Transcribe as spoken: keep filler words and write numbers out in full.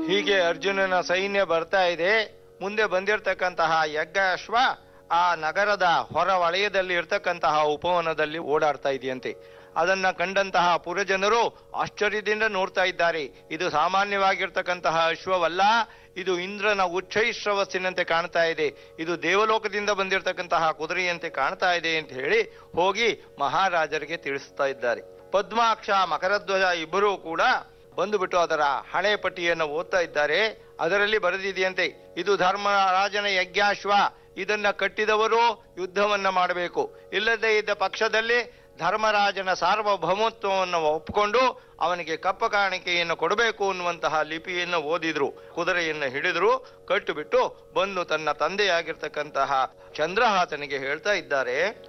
ಹೀಗೆ ಅರ್ಜುನನ ಸೈನ್ಯ ಬರ್ತಾ ಇದೆ. ಮುಂದೆ ಬಂದಿರತಕ್ಕಂತಹ ಯಜ್ಞಾಶ್ವ ಆ ನಗರದ ಹೊರ ವಲಯದಲ್ಲಿ ಇರ್ತಕ್ಕಂತಹ ಉಪವನದಲ್ಲಿ ಓಡಾಡ್ತಾ ಇದೆಯಂತೆ. ಅದನ್ನ ಕಂಡಂತಹ ಪುರಜನರು ಆಶ್ಚರ್ಯದಿಂದ ನೋಡ್ತಾ ಇದ್ದಾರೆ. ಇದು ಸಾಮಾನ್ಯವಾಗಿರ್ತಕ್ಕಂತಹ ಅಶ್ವವಲ್ಲ, ಇದು ಇಂದ್ರನ ಉಚ್ಚೈಶ್ರವಸ್ಸಿನಂತೆ ಕಾಣ್ತಾ ಇದೆ, ಇದು ದೇವಲೋಕದಿಂದ ಬಂದಿರತಕ್ಕಂತಹ ಕುದುರೆಯಂತೆ ಕಾಣ್ತಾ ಇದೆ ಅಂತ ಹೇಳಿ ಹೋಗಿ ಮಹಾರಾಜರಿಗೆ ತಿಳಿಸ್ತಾ ಇದ್ದಾರೆ. ಪದ್ಮಾಕ್ಷ ಮಕರಧ್ವಜ ಇಬ್ಬರೂ ಕೂಡ ಬಂದುಬಿಟ್ಟು ಅದರ ಹಣೆ ಪಟ್ಟಿಯನ್ನು ಓದ್ತಾ ಇದ್ದಾರೆ. ಅದರಲ್ಲಿ ಬರೆದಿದೆಯಂತೆ, ಇದು ಧರ್ಮರಾಜನ ಯಜ್ಞಾಶ್ವ, ಇದನ್ನ ಕಟ್ಟಿದವರು ಯುದ್ಧವನ್ನ ಮಾಡಬೇಕು, ಇಲ್ಲದೇ ಇದ್ದ ಪಕ್ಷದಲ್ಲಿ ಧರ್ಮರಾಜನ ಸಾರ್ವಭೌಮತ್ವವನ್ನು ಒಪ್ಪಿಕೊಂಡು ಅವನಿಗೆ ಕಪ್ಪ ಕಾಣಿಕೆಯನ್ನು ಕೊಡಬೇಕು ಅನ್ನುವಂತಹ ಲಿಪಿಯನ್ನು ಓದಿದ್ರು. ಕುದುರೆಯನ್ನು ಹಿಡಿದ್ರು, ಕಟ್ಟುಬಿಟ್ಟು ಬಂದು ತನ್ನ ತಂದೆಯಾಗಿರ್ತಕ್ಕಂತಹ ಚಂದ್ರಹಾಸನಿಗೆ ಹೇಳ್ತಾ ಇದ್ದಾರೆ,